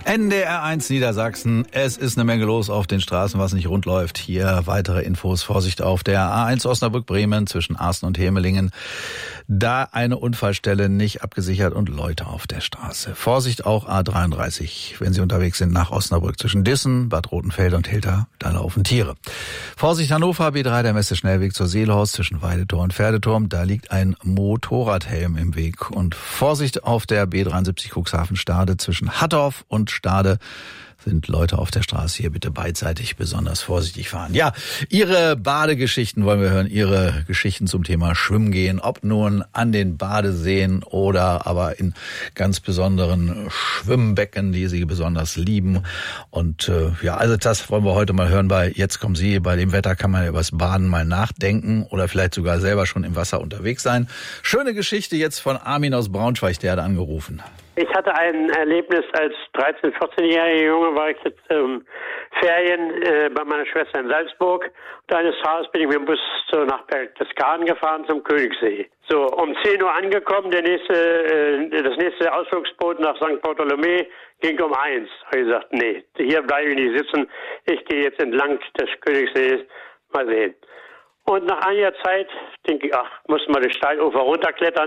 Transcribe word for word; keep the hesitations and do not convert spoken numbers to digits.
N D R eins Niedersachsen. Es ist eine Menge los auf den Straßen, was nicht rund läuft. Hier weitere Infos. Vorsicht auf der A eins Osnabrück-Bremen zwischen Arsten und Hemelingen. Da eine Unfallstelle nicht abgesichert und Leute auf der Straße. Vorsicht auch A dreiunddreißig, wenn Sie unterwegs sind nach Osnabrück zwischen Dissen, Bad Rotenfeld und Hilter. Da laufen Tiere. Vorsicht Hannover, B drei, der Messe-Schnellweg zur Seelhorst zwischen Weidetor und Pferdeturm. Da liegt ein Motorradhelm im Weg. Und Vorsicht auf der B dreiundsiebzig Cuxhaven-Stade zwischen Hattorf und Stade. Sind Leute auf der Straße, hier bitte beidseitig besonders vorsichtig fahren. Ja, Ihre Badegeschichten wollen wir hören, Ihre Geschichten zum Thema Schwimmen gehen, ob nun an den Badeseen oder aber in ganz besonderen Schwimmbecken, die Sie besonders lieben. Und äh, ja, also das wollen wir heute mal hören bei Jetzt kommen Sie. Bei dem Wetter kann man ja über das Baden mal nachdenken oder vielleicht sogar selber schon im Wasser unterwegs sein. Schöne Geschichte jetzt von Armin aus Braunschweig, der hat angerufen. Ich hatte ein Erlebnis als dreizehn-, vierzehnjähriger Junge, war ich jetzt ähm, Ferien äh, bei meiner Schwester in Salzburg. Und eines Tages bin ich mit dem Bus so nach Berchtesgaden gefahren zum Königssee. So, um zehn Uhr angekommen, der nächste, äh, das nächste Ausflugsboot nach Sankt Bartholomew ging um eins. Habe ich gesagt, nee, hier bleibe ich nicht sitzen. Ich gehe jetzt entlang des Königssees, mal sehen. Und nach einiger Zeit denke ich, ach, muss mal den Steilufer runterklettern.